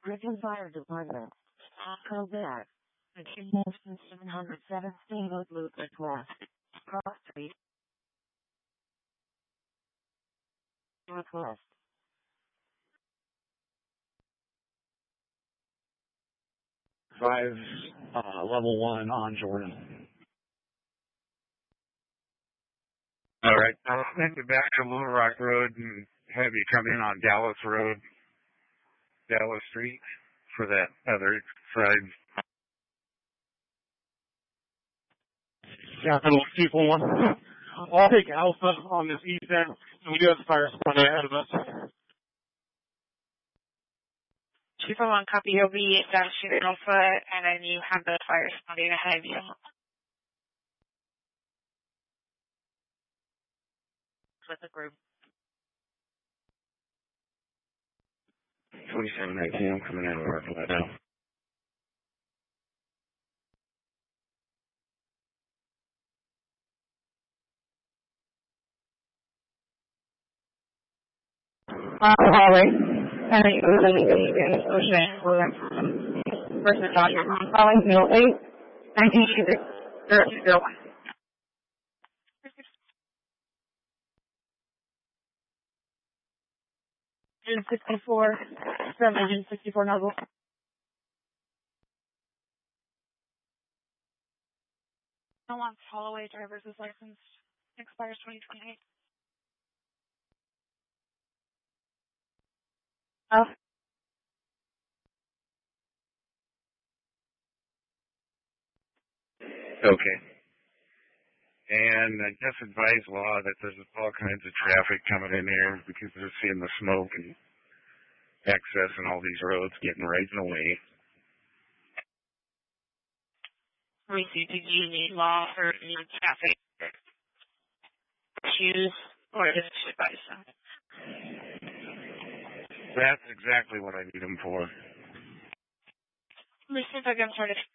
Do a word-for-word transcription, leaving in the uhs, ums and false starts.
Griffin Fire Department. Call back. Attention seven hundred seven Steamboat Loop Northwest. Cross Street. Northwest. Five, uh, level one on Jordan. All right. I'll send you back to Little Rock Road and have you come in on Dallas Road, Dallas Street for that other side. Yeah, little people one. I'll take Alpha on this east end, and we do have the fire supply ahead of us. two four one, copy. You'll be down Street Alpha, and then you have the fire responding ahead of you. With the group. twenty-seven nineteen, I'm coming out of our flat now. Uh, Holly. And then you go to the ocean versus Dodger. Holly, middle eight, nineteen zero zero one. June sixty-four, seven June sixty-four Noble. No one's Holloway driver's license expires twenty twenty-eight. Oh. Okay. And I just advise law that there's all kinds of traffic coming in there because they're seeing the smoke and excess and all these roads getting right in the way. Reese, did you need law or need traffic issues or just advice? That's exactly what I need them for. Let me see if I can start it.